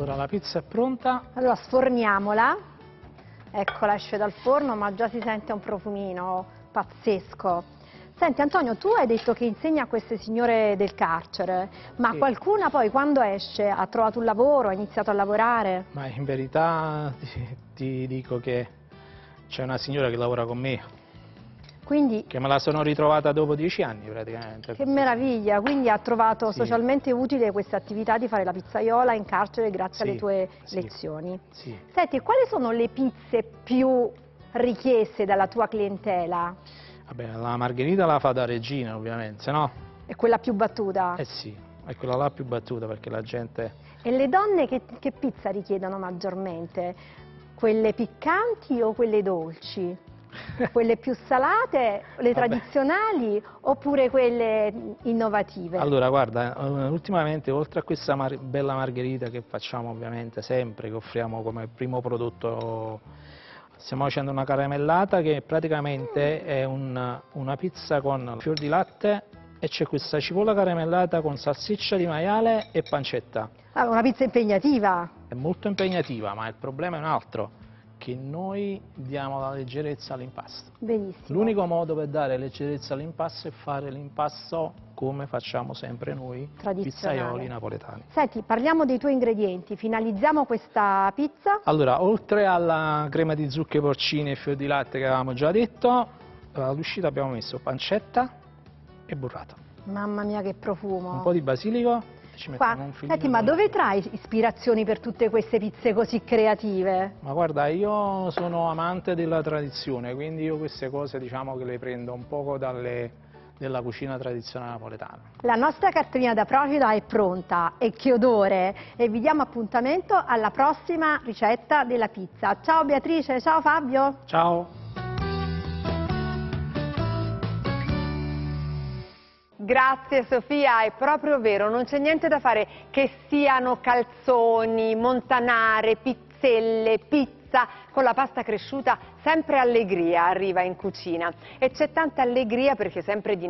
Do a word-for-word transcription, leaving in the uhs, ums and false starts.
Allora la pizza è pronta. Allora sforniamola, eccola, esce dal forno, ma già si sente un profumino pazzesco. Senti Antonio, tu hai detto che insegni a queste signore del carcere, ma Sì. qualcuna poi quando esce ha trovato un lavoro, ha iniziato a lavorare? Ma in verità ti, ti dico che c'è una signora che lavora con me, Quindi, che me la sono ritrovata dopo dieci anni praticamente. che meraviglia, quindi ha trovato Sì. socialmente utile questa attività di fare la pizzaiola in carcere grazie Sì, alle tue sì, lezioni. sì. Senti, quali sono le pizze più richieste dalla tua clientela? Vabbè, la margherita la fa da regina ovviamente, no? È quella più battuta? Eh sì, è quella là più battuta perché la gente... E le donne che, che pizza richiedono maggiormente? Quelle piccanti o quelle dolci? Quelle più salate, le Vabbè. tradizionali oppure quelle innovative? Allora guarda, eh, ultimamente oltre a questa mar- bella margherita che facciamo ovviamente sempre, che offriamo come primo prodotto, stiamo facendo una caramellata che praticamente è un- una pizza con fior di latte e c'è questa cipolla caramellata con salsiccia di maiale e pancetta. Ah, una pizza impegnativa. È molto impegnativa, ma il problema è un altro, che noi diamo la leggerezza all'impasto. Benissimo. L'unico modo per dare leggerezza all'impasto è fare l'impasto come facciamo sempre noi, pizzaioli napoletani. Senti, parliamo dei tuoi ingredienti, finalizziamo questa pizza. Allora, oltre alla crema di zucche porcine e fior di latte che avevamo già detto, all'uscita abbiamo messo pancetta e burrata. Mamma mia che profumo. Un po' di basilico. Ci Qua. mettiamo un filino Senti, ma di dove olio. trai ispirazioni per tutte queste pizze così creative? Ma guarda, io sono amante della tradizione, quindi io queste cose diciamo che le prendo un poco dalle, dalla cucina tradizionale napoletana. La nostra cartolina da Procida è pronta, e che odore! E vi diamo appuntamento alla prossima ricetta della pizza. Ciao Beatrice, ciao Fabio! Ciao! Grazie Sofia, è proprio vero, non c'è niente da fare, che siano calzoni, montanare, pizzelle, pizza, con la pasta cresciuta sempre allegria arriva in cucina. E c'è tanta allegria perché sempre di